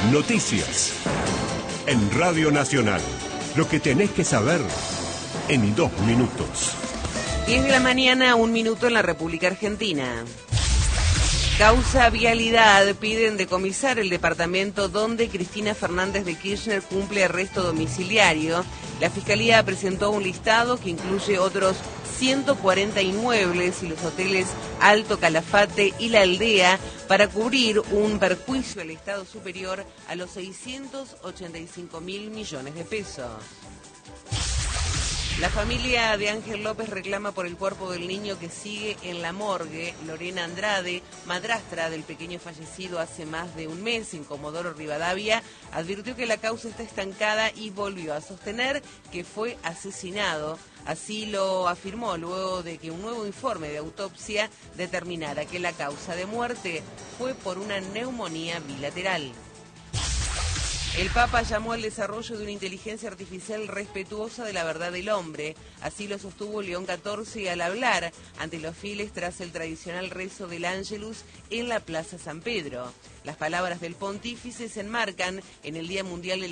Noticias. En Radio Nacional. Lo que tenés que saber en 2 minutos. 10 de la mañana, 1 minuto en la República Argentina. Causa vialidad, piden decomisar el departamento donde Cristina Fernández de Kirchner cumple arresto domiciliario. La Fiscalía presentó un listado que incluye otros 140 inmuebles y los hoteles Alto Calafate y La Aldea para cubrir un perjuicio al Estado superior a los 685.000 millones de pesos. La familia de Ángel López reclama por el cuerpo del niño que sigue en la morgue. Lorena Andrade, madrastra del pequeño fallecido hace más de un mes en Comodoro Rivadavia, advirtió que la causa está estancada y volvió a sostener que fue asesinado. Así lo afirmó luego de que un nuevo informe de autopsia determinara que la causa de muerte fue por una neumonía bilateral. El Papa llamó al desarrollo de una inteligencia artificial respetuosa de la verdad del hombre. Así lo sostuvo León XIV al hablar ante los fieles tras el tradicional rezo del Ángelus en la Plaza San Pedro. Las palabras del pontífice se enmarcan en el Día Mundial de la